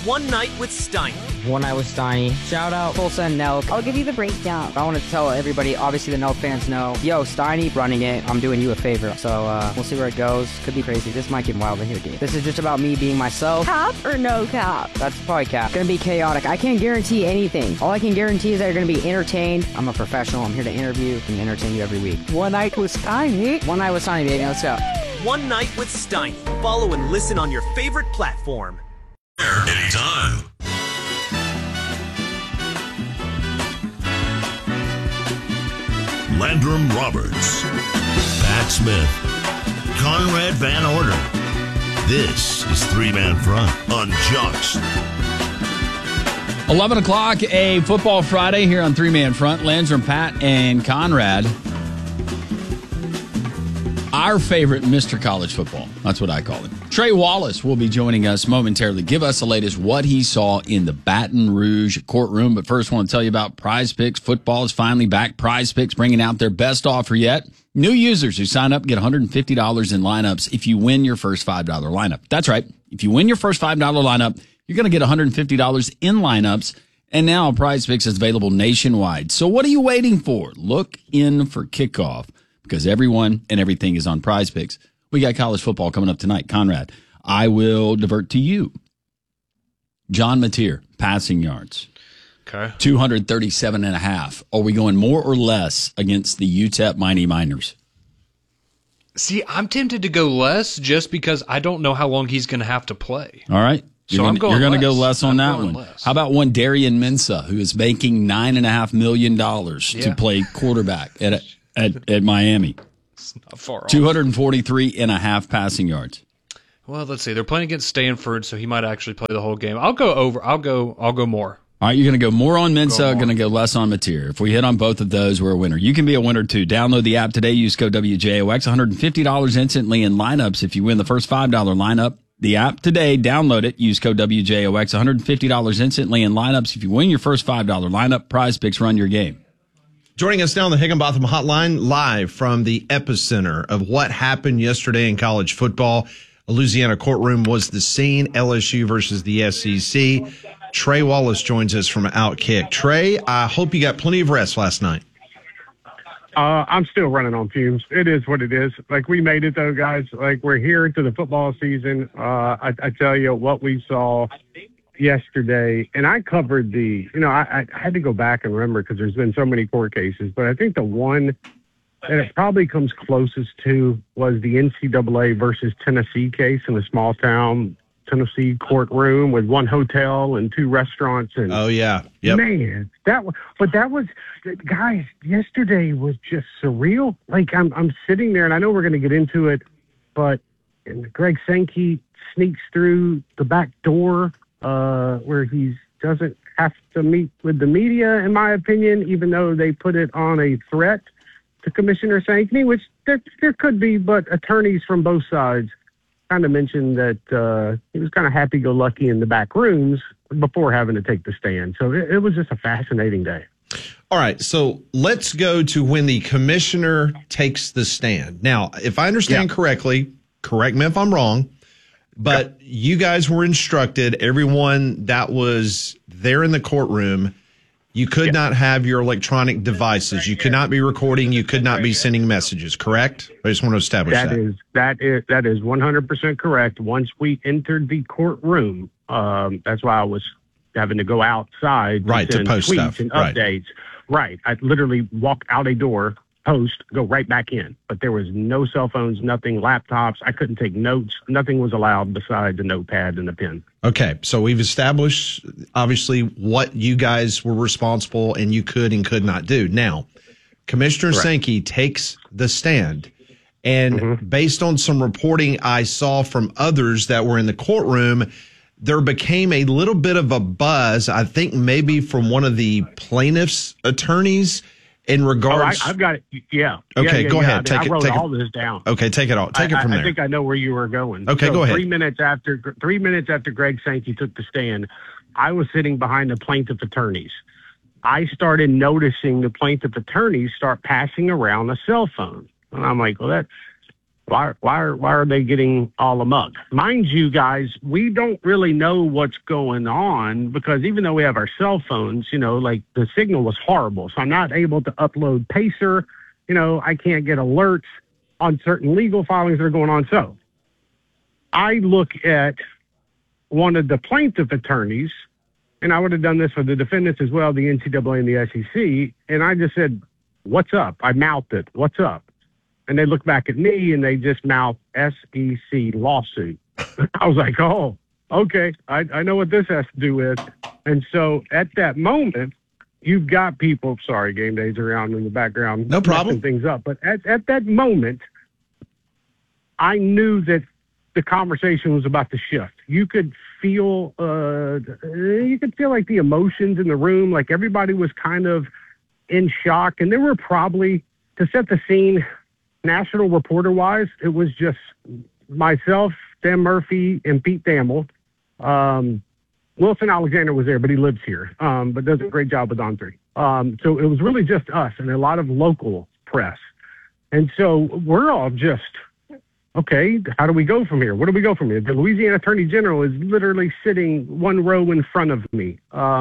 One Night with Steiny. One Night with Steiny. Shout out Tulsa and Nelk. I'll give you the breakdown. I want to tell everybody, obviously the Nelk fans know, yo, Steiny running it. I'm doing you a favor. So we'll see where it goes. Could be crazy. This might get wild in here, dude. This is just about me being myself. Cap or no cap? That's probably cap. Gonna be chaotic. I can't guarantee anything. All I can guarantee is that you're gonna be entertained. I'm a professional. I'm here to interview and entertain you every week. One Night with Steiny. One Night with Steiny, baby. Let's go. One Night with Steiny. Follow and listen on your favorite platform. Anytime. Landrum Roberts, Pat Smith, Conrad Van Orden. This is Three Man Front on Jocks. 11 o'clock, a football Friday here on Three Man Front. Landrum, Pat, and Conrad. Our favorite Mr. College Football. That's what I call him. Trey Wallace will be joining us momentarily. Give us the latest what he saw in the Baton Rouge courtroom. But first, I want to tell you about Prize Picks. Football is finally back. Prize Picks bringing out their best offer yet. New users who sign up get $150 in lineups if you win your first $5 lineup. That's right. If you win your first $5 lineup, you're going to get $150 in lineups. And now Prize Picks is available nationwide. So what are you waiting for? Look in for kickoff, because everyone and everything is on Prize Picks. We got college football coming up tonight. Conrad, I will divert to you. John Mateer, passing yards. Okay. 237.5. Are we going more or less against the UTEP Mighty Miners? See, I'm tempted to go less just because I don't know how long he's going to have to play. All right. You're going to go less on that one. Less. How about one Darian Mensah, who is making $9.5 million to play quarterback at Miami? It's not far off. 243.5 passing yards. Well, let's see. They're playing against Stanford, so he might actually play the whole game. I'll go over. I'll go more. All right, you're going to go more on Mensah, going to go less on Mateer. If we hit on both of those, we're a winner. You can be a winner, too. Download the app today. Use code WJOX. $150 instantly in lineups if you win the first $5 lineup. The app today. Download it. Use code WJOX. $150 instantly in lineups if you win your first $5 lineup. Prize Picks, run your game. Joining us now on the Higginbotham Hotline, live from the epicenter of what happened yesterday in college football. A Louisiana courtroom was the scene. LSU versus the SEC. Trey Wallace joins us from Outkick. Trey, I hope you got plenty of rest last night. I'm still running on fumes. It is what it is. Like, we made it, though, guys. Like, we're here to the football season. I tell you what we saw yesterday, and I covered I had to go back and remember because there's been so many court cases, but I think the one that it probably comes closest to was the NCAA versus Tennessee case in a small town Tennessee courtroom with one hotel and two restaurants. And oh yeah, yep. Man, that was guys. Yesterday was just surreal. Like I'm sitting there, and I know we're going to get into it, but Greg Sankey sneaks through the back door where he doesn't have to meet with the media, in my opinion, even though they put it on a threat to Commissioner Sankey, which there could be, but attorneys from both sides kind of mentioned that he was kind of happy-go-lucky in the back rooms before having to take the stand. So it was just a fascinating day. All right, so let's go to when the commissioner takes the stand. Now, if I understand correctly, correct me if I'm wrong, but you guys were instructed, everyone that was there in the courtroom, you could not have your electronic devices. You could not be recording. You could not be sending messages, correct? I just want to establish that. That is 100% correct. Once we entered the courtroom, that's why I was having to go outside to post tweets stuff and updates. Right. I literally walk out a door, post, go right back in. But there was no cell phones, nothing, laptops. I couldn't take notes. Nothing was allowed besides a notepad and a pen. Okay, so we've established, obviously, what you guys were responsible and you could and could not do. Now, Commissioner Sankey takes the stand, and based on some reporting I saw from others that were in the courtroom, there became a little bit of a buzz, I think maybe from one of the plaintiff's attorneys, in regards. I've got it. Yeah. Okay, go ahead. I wrote all this down. Okay, take it all. Take it from there. I think I know where you were going. Okay, go ahead. 3 minutes after Greg Sankey took the stand, I was sitting behind the plaintiff attorneys. I started noticing the plaintiff attorneys start passing around a cell phone. And I'm like, well, Why are they getting all amok? Mind you, guys, we don't really know what's going on because even though we have our cell phones, like the signal was horrible. So I'm not able to upload Pacer. I can't get alerts on certain legal filings that are going on. So I look at one of the plaintiff attorneys, and I would have done this for the defendants as well, the NCAA and the SEC, and I just said, "What's up?" I mouthed it, "What's up?" And they look back at me and they just mouth SEC lawsuit. I was like, oh, okay. I know what this has to do with. And so at that moment, you've got people, sorry, game days around in the background. No problem. Messing things up. But at that moment, I knew that the conversation was about to shift. You could feel like the emotions in the room, like everybody was kind of in shock. And there were probably, to set the scene, national reporter wise, it was just myself, Dan Murphy, and Pete Thamel. Wilson Alexander was there, but he lives here, but does a great job with On 3. So it was really just us and a lot of local press. And so we're all just, okay, how do we go from here? Where do we go from here? The Louisiana Attorney General is literally sitting one row in front of me.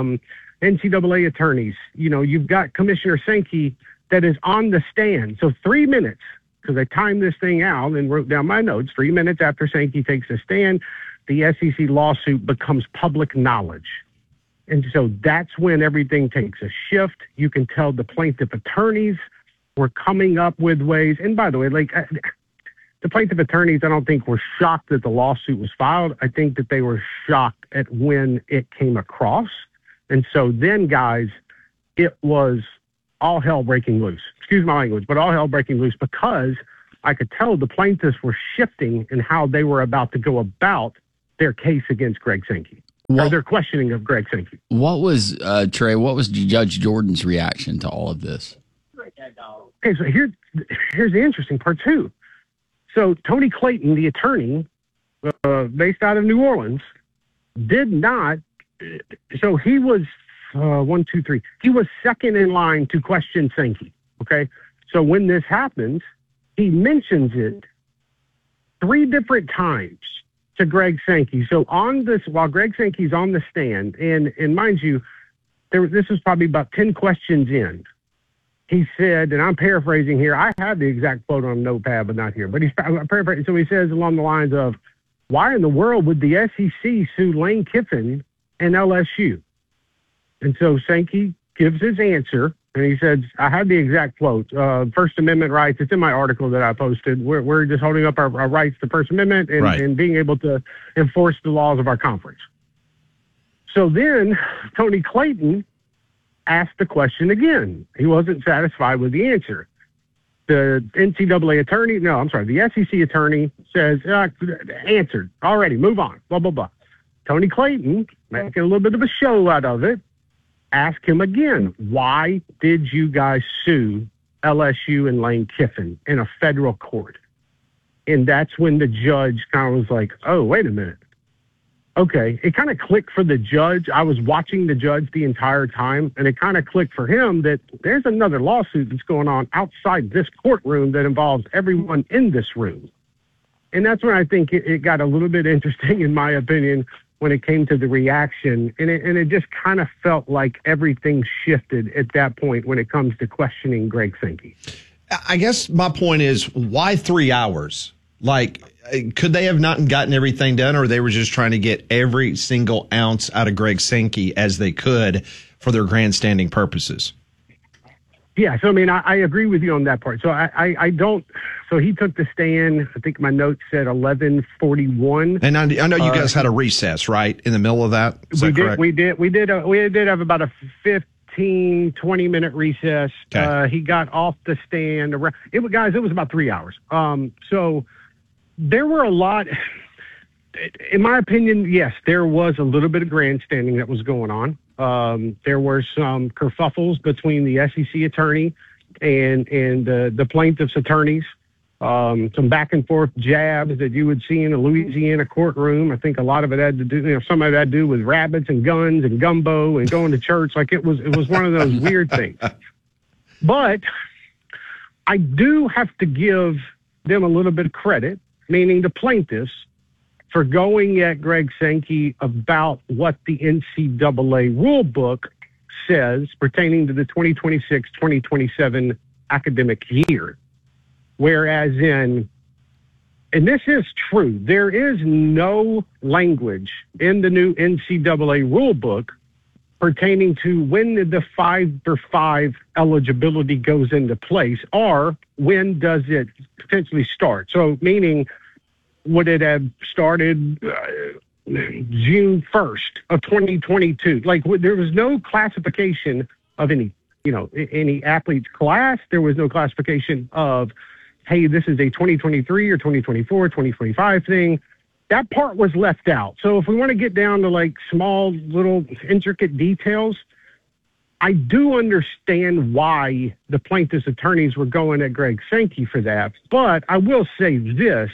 NCAA attorneys, you've got Commissioner Sankey that is on the stand. So 3 minutes, because I timed this thing out and wrote down my notes, 3 minutes after Sankey takes a stand, the SEC lawsuit becomes public knowledge. And so that's when everything takes a shift. You can tell the plaintiff attorneys were coming up with ways. And by the way, the plaintiff attorneys, I don't think were shocked that the lawsuit was filed. I think that they were shocked at when it came across. And so then, guys, it was all hell breaking loose. Excuse my language, but all hell breaking loose because I could tell the plaintiffs were shifting in how they were about to go about their case against Greg Sankey, or their questioning of Greg Sankey. What was, Trey, what was Judge Jordan's reaction to all of this? Okay, so here's the interesting part, too. So Tony Clayton, the attorney based out of New Orleans, did not, so he was, he was second in line to question Sankey. Okay. So when this happens, he mentions it 3 different times to Greg Sankey. So while Greg Sankey's on the stand, and mind you, this was probably about 10 questions in, he said, and I'm paraphrasing here, I have the exact quote on notepad, but not here, but I'm paraphrasing. So he says along the lines of, why in the world would the SEC sue Lane Kiffin and LSU? And so Sankey gives his answer, and he says, I have the exact quote, First Amendment rights. It's in my article that I posted. We're just holding up our rights to First Amendment and being able to enforce the laws of our conference. So then Tony Clayton asked the question again. He wasn't satisfied with the answer. The NCAA attorney, the SEC attorney says, answered already, move on, blah, blah, blah. Tony Clayton, making a little bit of a show out of it, ask him again, why did you guys sue LSU and Lane Kiffin in a federal court? And that's when the judge kind of was like, oh, wait a minute. Okay, it kind of clicked for the judge. I was watching the judge the entire time, and it kind of clicked for him that there's another lawsuit that's going on outside this courtroom that involves everyone in this room. And that's when I think it got a little bit interesting, in my opinion, when it came to the reaction. And it just kind of felt like everything shifted at that point when it comes to questioning Greg Sankey. I guess my point is, why 3 hours? Could they have not gotten everything done, or they were just trying to get every single ounce out of Greg Sankey as they could for their grandstanding purposes? Yeah, so I agree with you on that part. So I don't. So he took the stand. I think my note said 11:41. And I know you guys had a recess, right, in the middle of that. Is that correct? We did have about a 15-20 minute recess. Okay. He got off the stand. It was about 3 hours. So there were a lot. In my opinion, yes, there was a little bit of grandstanding that was going on. There were some kerfuffles between the SEC attorney and the plaintiff's attorneys. Some back and forth jabs that you would see in a Louisiana courtroom. I think a lot of it had to do, some of it had to do with rabbits and guns and gumbo and going to church. It was one of those weird things. But I do have to give them a little bit of credit, meaning the plaintiffs, for going at Greg Sankey about what the NCAA rule book says pertaining to the 2026-2027 academic year. Whereas and this is true, there is no language in the new NCAA rule book pertaining to when the 5-for-5 eligibility goes into place, or when does it potentially start. So meaning, would it have started June 1st of 2022? Like, there was no classification of any athlete's class. There was no classification of, hey, this is a 2023 or 2024, 2025 thing. That part was left out. So if we want to get down to like small, little intricate details, I do understand why the plaintiff's attorneys were going at Greg Sankey for that. But I will say this.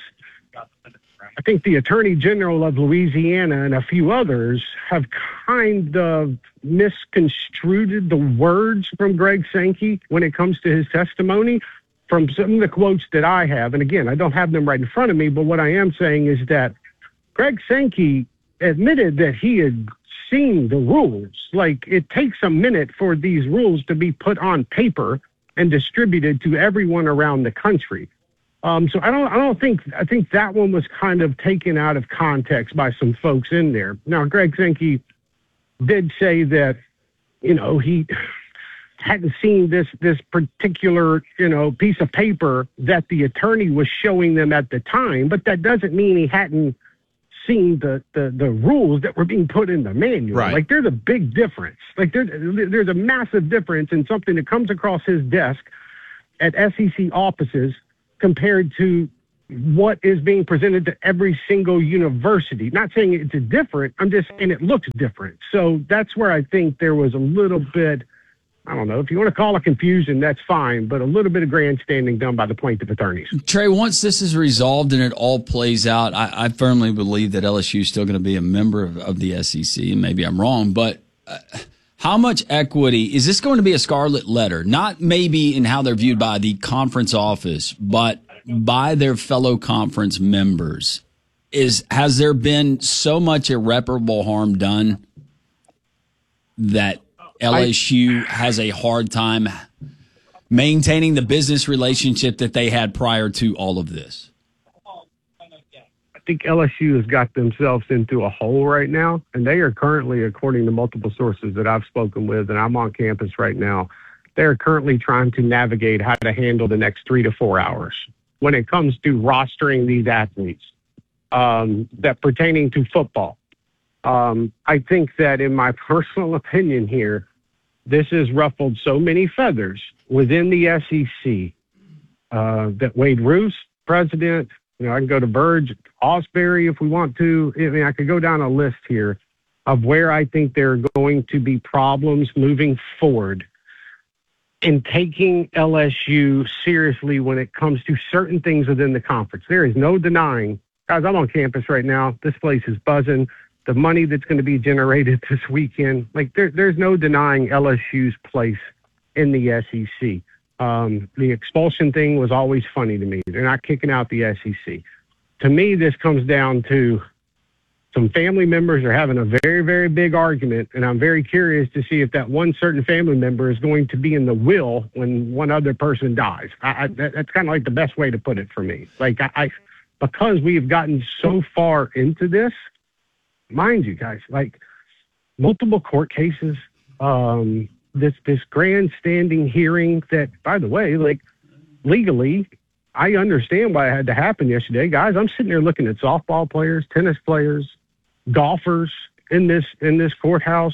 I think the Attorney General of Louisiana and a few others have kind of misconstrued the words from Greg Sankey when it comes to his testimony. From some of the quotes that I have, and again, I don't have them right in front of me, but what I am saying is that Greg Sankey admitted that he had seen the rules. Like, it takes a minute for these rules to be put on paper and distributed to everyone around the country. So I think that one was kind of taken out of context by some folks in there. Now, Greg Sankey did say that, he hadn't seen this particular, piece of paper that the attorney was showing them at the time, but that doesn't mean he hadn't seen the rules that were being put in the manual. Right. Like, there's a big difference. Like, there's a massive difference in something that comes across his desk at SEC offices compared to what is being presented to every single university. Not saying it's different, I'm just saying it looks different. So that's where I think there was a little bit, I don't know, if you want to call it confusion, that's fine, but a little bit of grandstanding done by the plaintiff attorneys. Trey, once this is resolved and it all plays out, I firmly believe that LSU is still going to be a member of the SEC, and maybe I'm wrong, but how much equity, is this going to be a scarlet letter? Not maybe in how they're viewed by the conference office, but by their fellow conference members. Has there been so much irreparable harm done that LSU has a hard time maintaining the business relationship that they had prior to all of this? I think LSU has got themselves into a hole right now, and they are currently, according to multiple sources that I've spoken with, and I'm on campus right now, they're currently trying to navigate how to handle the next 3 to 4 hours when it comes to rostering these athletes that pertaining to football. I think that, in my personal opinion here, this has ruffled so many feathers within the SEC that Wade Roos, president, I can go to Burge, Osbury if we want to. I mean, I could go down a list here of where I think there are going to be problems moving forward in taking LSU seriously when it comes to certain things within the conference. There is no denying, guys, I'm on campus right now. This place is buzzing. The money that's going to be generated this weekend, like there's no denying LSU's place in the SEC. The expulsion thing was always funny to me. They're not kicking out the SEC. To me, this comes down to some family members are having a very, very big argument, and I'm very curious to see if that one certain family member is going to be in the will when one other person dies. That's kind of like the best way to put it for me. Like, because we have gotten so far into this, mind you guys, like multiple court cases, this grandstanding hearing that, by the way, like legally, I understand why it had to happen yesterday. Guys, I'm sitting there looking at softball players, tennis players, golfers in this courthouse.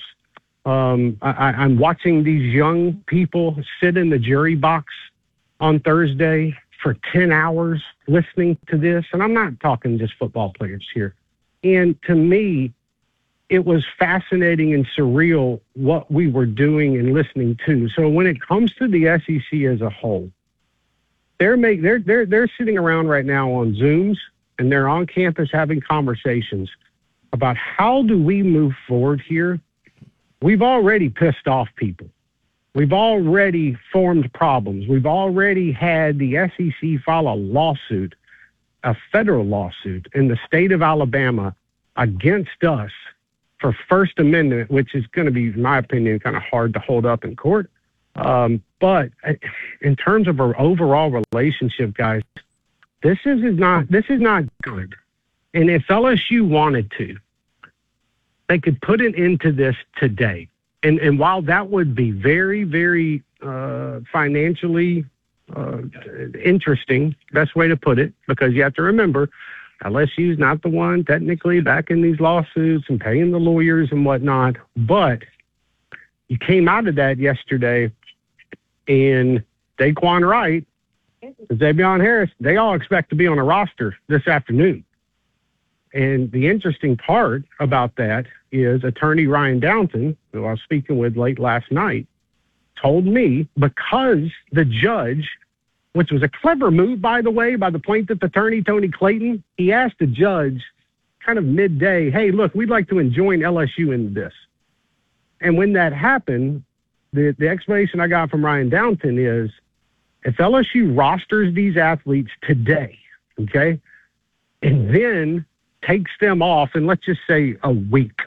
I'm watching these young people sit in the jury box on Thursday for 10 hours listening to this. And I'm not talking just football players here. And to me, it was fascinating and surreal what we were doing and listening to. So when it comes to the SEC as a whole, they're sitting around right now on Zooms, and they're on campus having conversations about how do we move forward here. We've already pissed off people. We've already formed problems. We've already had the SEC file a lawsuit, a federal lawsuit in the state of Alabama against us for First Amendment, which is going to be, in my opinion, kind of hard to hold up in court. But in terms of our overall relationship, guys, this is not good. And if LSU wanted to, they could put it into this today. And while that would be very, very financially interesting, best way to put it, because you have to remember, LSU is not the one technically back in these lawsuits and paying the lawyers and whatnot. But you came out of that yesterday, and Daquan Wright, Xavier Harris, they all expect to be on a roster this afternoon. And the interesting part about that is attorney Ryan Downton, who I was speaking with late last night, told me because the judge, which was a clever move, by the way, by the plaintiff attorney, Tony Clayton, he asked the judge kind of midday, hey, look, we'd like to enjoin LSU into this. And when that happened, the explanation I got from Ryan Downton is if LSU rosters these athletes today, okay, and then takes them off in, let's just say, a week,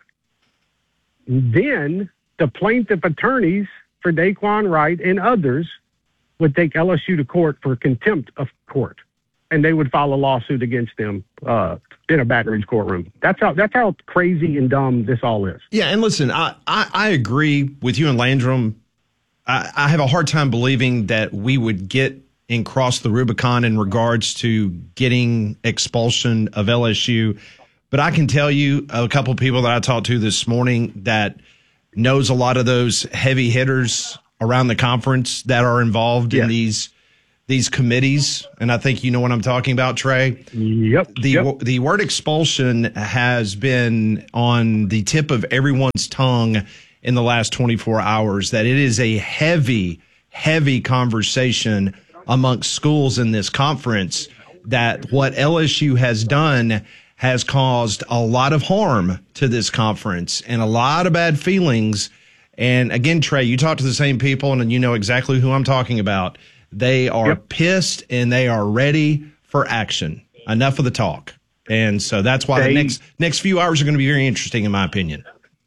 then the plaintiff attorneys for Daquan Wright and others would take LSU to court for contempt of court, and they would file a lawsuit against them in a Baton Rouge courtroom. That's how crazy and dumb this all is. Yeah, and listen, I agree with you and Landrum. I have a hard time believing that we would get and cross the Rubicon in regards to getting expulsion of LSU. But I can tell you a couple of people that I talked to this morning that knows a lot of those heavy hitters around the conference that are involved in these committees. And I think you know what I'm talking about, Trey. Yep. The word expulsion has been on the tip of everyone's tongue in the last 24 hours, that it is a heavy, heavy conversation amongst schools in this conference, that what LSU has done has caused a lot of harm to this conference and a lot of bad feelings. And again, Trey, you talk to the same people and you know exactly who I'm talking about. They are pissed and they are ready for action. Enough of the talk. And so that's why the next few hours are going to be very interesting, in my opinion.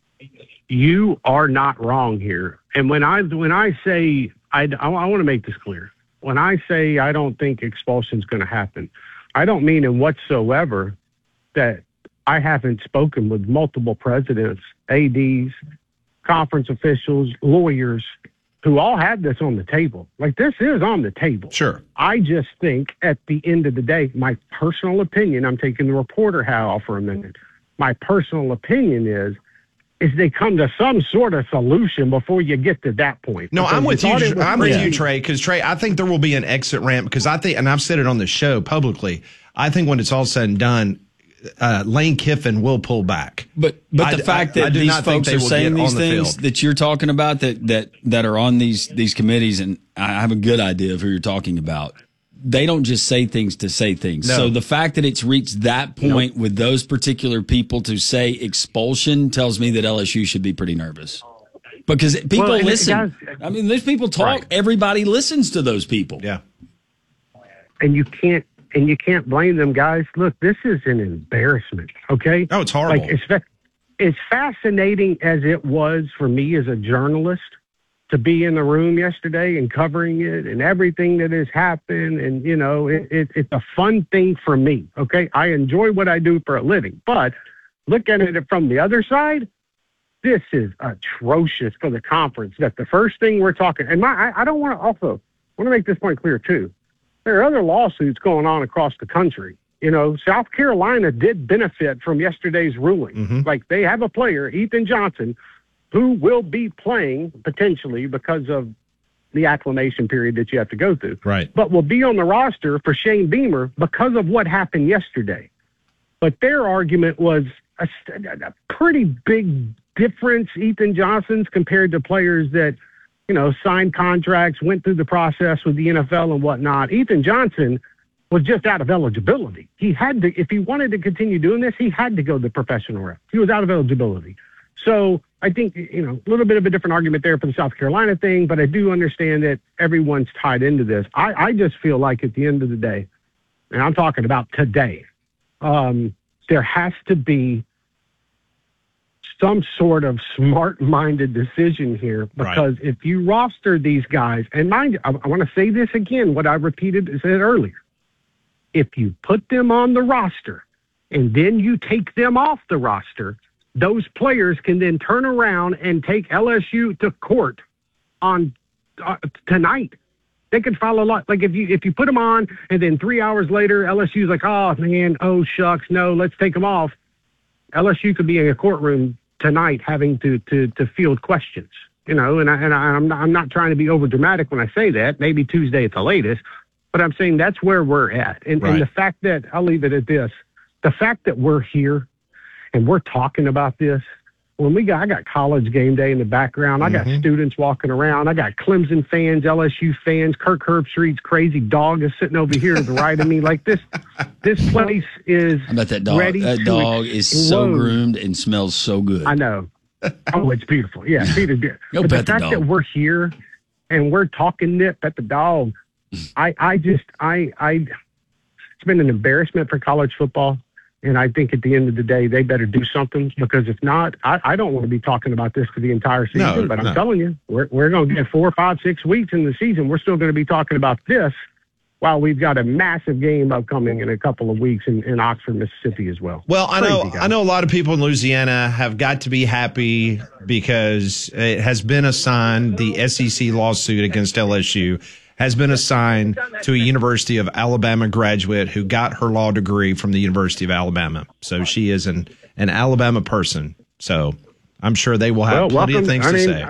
You are not wrong here. And when I say, I want to make this clear. When I say I don't think expulsion is going to happen, I don't mean in whatsoever that I haven't spoken with multiple presidents, ADs, conference officials, lawyers, who all had this on the table. Like, this is on the table. Sure. I just think at the end of the day, my personal opinion, I'm taking the reporter hat off for a minute. My personal opinion is they come to some sort of solution before you get to that point. No, I'm with you. I'm with you, crazy. Trey, because Trey, I think there will be an exit ramp, because I think, and I've said it on the show publicly, I think when it's all said and done, Lane Kiffin will pull back. But the fact that these folks are saying these things that you're talking about that are on these committees, and I have a good idea of who you're talking about. They don't just say things to say things. No. So the fact that it's reached that point with those particular people to say expulsion tells me that LSU should be pretty nervous. Because people listen. I mean, those people talk. Right. Everybody listens to those people. Yeah. And you can't blame them, guys. Look, this is an embarrassment, okay? Oh, it's horrible. Like, it's fascinating as it was for me as a journalist to be in the room yesterday and covering it and everything that has happened. And, you know, it's a fun thing for me, okay? I enjoy what I do for a living. But looking at it from the other side, this is atrocious for the conference. That the first thing we're talking, and I don't want to also want to make this point clear too. There are other lawsuits going on across the country. You know, South Carolina did benefit from yesterday's ruling. Mm-hmm. Like, they have a player, Ethan Johnson, who will be playing potentially because of the acclimation period that you have to go through. Right. But will be on the roster for Shane Beamer because of what happened yesterday. But their argument was a pretty big difference, Ethan Johnson's, compared to players that, you know, signed contracts, went through the process with the NFL and whatnot. Ethan Johnson was just out of eligibility. He had to, if he wanted to continue doing this, he had to go the professional route. He was out of eligibility. So I think, a little bit of a different argument there for the South Carolina thing, but I do understand that everyone's tied into this. I just feel like at the end of the day, and I'm talking about today, there has to be some sort of smart-minded decision here, because if you roster these guys, and mind you, I want to say this again, what I said earlier. If you put them on the roster and then you take them off the roster, those players can then turn around and take LSU to court on tonight. They could file a lot. Like if you put them on and then 3 hours later, LSU's like, oh man, oh shucks, no, let's take them off. LSU could be in a courtroom tonight having to field questions, and I'm not trying to be over dramatic when I say that, maybe Tuesday at the latest, but I'm saying that's where we're at. And the fact that, I'll leave it at this, the fact that we're here and we're talking about this, I got College Game Day in the background. I got students walking around. I got Clemson fans, LSU fans. Kirk Herbstreit's crazy dog is sitting over here to the right of me. Like this place is I bet that dog, ready. That dog is so groomed and smells so good. I know. Oh, it's beautiful. Yeah, Peter's good. But the fact that we're here and we're talking Nip at the dog, it's been an embarrassment for college football. And I think at the end of the day, they better do something, because if not, I don't want to be talking about this for the entire season. But I'm telling you, we're going to get 4, 5, 6 weeks in the season. We're still going to be talking about this while we've got a massive game upcoming in a couple of weeks in Oxford, Mississippi as well. Well, I know a lot of people in Louisiana have got to be happy because it has been assigned, the SEC lawsuit against LSU has been assigned to a University of Alabama graduate who got her law degree from the University of Alabama. So she is an Alabama person. So I'm sure they will have plenty of things to say.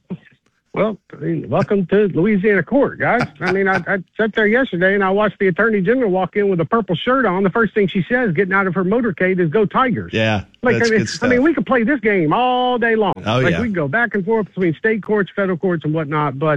Welcome to Louisiana court, guys. I sat there yesterday and I watched the Attorney General walk in with a purple shirt on. The first thing she says getting out of her motorcade is "Go Tigers." Yeah, that's good stuff. We could play this game all day long. Oh, yeah. We can go back and forth between state courts, federal courts, and whatnot. But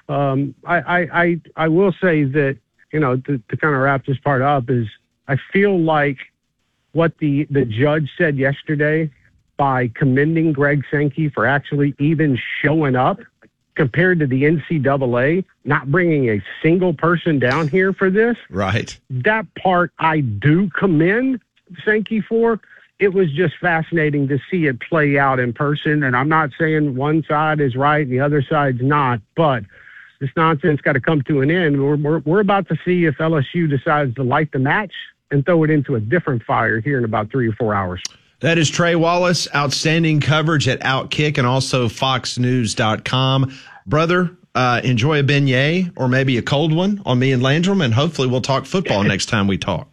I will say that, to kind of wrap this part up, is I feel like what the judge said yesterday by commending Greg Sankey for actually even showing up compared to the NCAA not bringing a single person down here for this. Right. That part I do commend Sankey for. It was just fascinating to see it play out in person. And I'm not saying one side is right and the other side's not, but this nonsense got to come to an end. We're about to see if LSU decides to light the match and throw it into a different fire here in about 3 or 4 hours. That is Trey Wallace, outstanding coverage at Outkick and also foxnews.com. Brother, enjoy a beignet or maybe a cold one on me and Landrum, and hopefully we'll talk football next time we talk.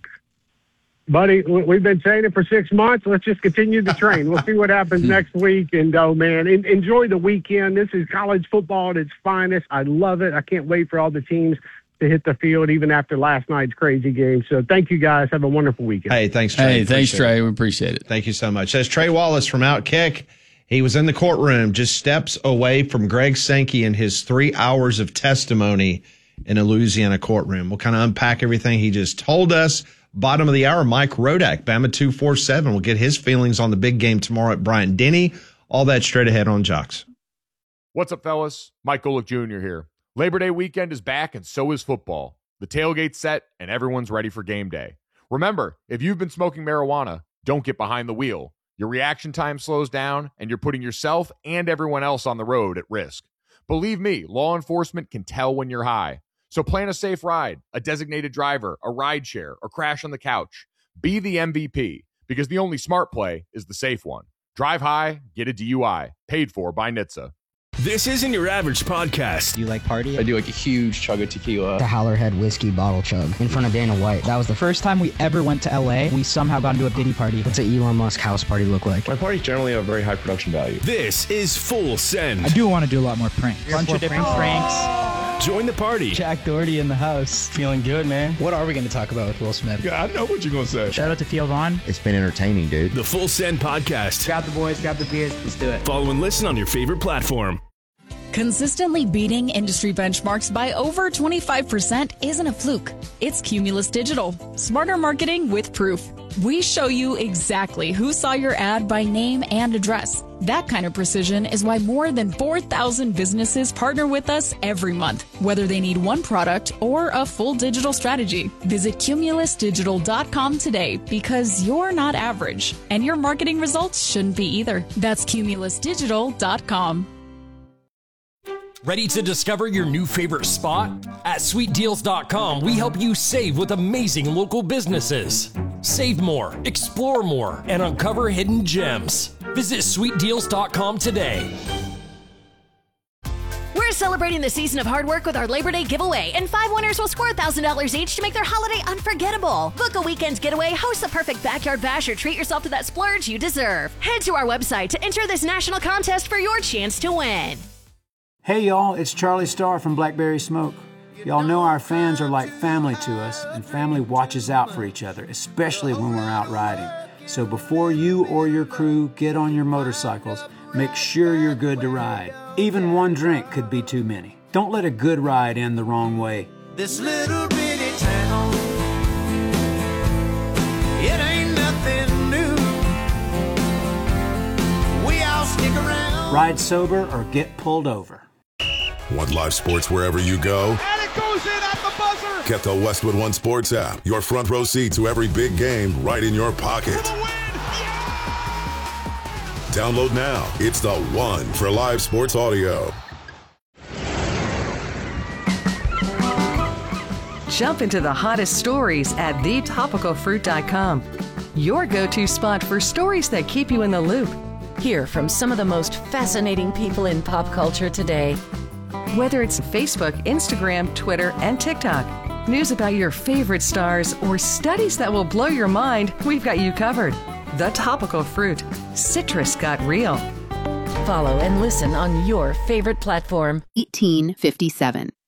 Buddy, we've been saying it for 6 months. Let's just continue the train. We'll see what happens next week. And, enjoy the weekend. This is college football at its finest. I love it. I can't wait for all the teams to hit the field even after last night's crazy game. So thank you, guys. Have a wonderful weekend. Hey, thanks, Trey. Hey, thanks, Trey. We appreciate it. Thank you so much. That's Trey Wallace from Outkick. He was in the courtroom just steps away from Greg Sankey and his 3 hours of testimony in a Louisiana courtroom. We'll kind of unpack everything he just told us. Bottom of the hour, Mike Rodak, Bama 247. We'll get his feelings on the big game tomorrow at Bryant Denny. All that straight ahead on Jocks. What's up, fellas? Mike Golick Jr. here. Labor Day weekend is back, and so is football. The tailgate's set, and everyone's ready for game day. Remember, if you've been smoking marijuana, don't get behind the wheel. Your reaction time slows down, and you're putting yourself and everyone else on the road at risk. Believe me, law enforcement can tell when you're high. So plan a safe ride, a designated driver, a ride share, or crash on the couch. Be the MVP, because the only smart play is the safe one. Drive high, get a DUI. Paid for by NHTSA. This isn't your average podcast. Do you like party? I do like a huge chug of tequila. The Howlerhead whiskey bottle chug in front of Dana White. That was the first time we ever went to LA. We somehow got into a Diddy party. What's an Elon Musk house party look like? My parties generally have a very high production value. This is Full Send. I do want to do a lot more pranks. Bunch of different pranks. Join the party. Jack Doherty in the house. Feeling good, man. What are we going to talk about with Will Smith? Yeah, I know what you're going to say. Shout out to Theo Vaughn. It's been entertaining, dude. The Full Send podcast. Grab the boys, grab the beers. Let's do it. Follow and listen on your favorite platform. Consistently beating industry benchmarks by over 25% isn't a fluke. It's Cumulus Digital. Smarter marketing with proof. We show you exactly who saw your ad by name and address. That kind of precision is why more than 4,000 businesses partner with us every month, whether they need one product or a full digital strategy. Visit CumulusDigital.com today because you're not average, and your marketing results shouldn't be either. That's CumulusDigital.com. Ready to discover your new favorite spot? At SweetDeals.com, we help you save with amazing local businesses. Save more, explore more, and uncover hidden gems. Visit SweetDeals.com today. We're celebrating the season of hard work with our Labor Day giveaway, and 5 winners will score $1,000 each to make their holiday unforgettable. Book a weekend getaway, host the perfect backyard bash, or treat yourself to that splurge you deserve. Head to our website to enter this national contest for your chance to win. Hey y'all, it's Charlie Starr from Blackberry Smoke. Y'all know our fans are like family to us, and family watches out for each other, especially when we're out riding. So before you or your crew get on your motorcycles, make sure you're good to ride. Even one drink could be too many. Don't let a good ride end the wrong way. This little bitty town, it ain't nothing new. We all stick around. Ride sober or get pulled over. Want live sports wherever you go? And it goes in at the buzzer. Get the Westwood One Sports app. Your front row seat to every big game right in your pocket. Download now. It's the one for live sports audio. Jump into the hottest stories at thetopicalfruit.com. Your go-to spot for stories that keep you in the loop. Hear from some of the most fascinating people in pop culture today. Whether it's Facebook, Instagram, Twitter, and TikTok, news about your favorite stars, or studies that will blow your mind, we've got you covered. The Topical Fruit. Citrus got real. Follow and listen on your favorite platform. 1857.